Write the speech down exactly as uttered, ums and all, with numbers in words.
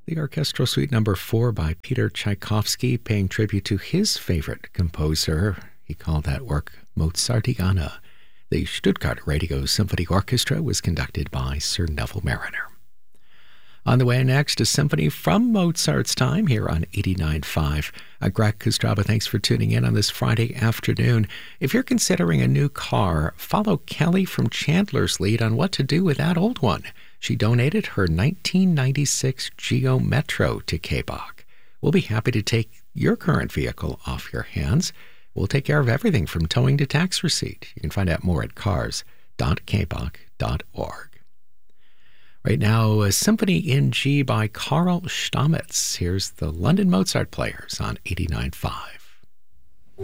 The Orchestral Suite Number four by Peter Tchaikovsky, paying tribute to his favorite composer. He called that work Mozartiana. The Stuttgart Radio Symphony Orchestra was conducted by Sir Neville Mariner. On the way next, a symphony from Mozart's time here on eighty-nine point five. I'm Greg Kostraba. Thanks for tuning in on this Friday afternoon. If you're considering a new car, follow Kelly from Chandler's lead on what to do with that old one. She donated her nineteen ninety-six Geo Metro to K B O C. We'll be happy to take your current vehicle off your hands. We'll take care of everything from towing to tax receipt. You can find out more at cars dot k b o c dot org. Right now, a Symphony in G by Carl Stamitz. Here's the London Mozart Players on eighty-nine point five.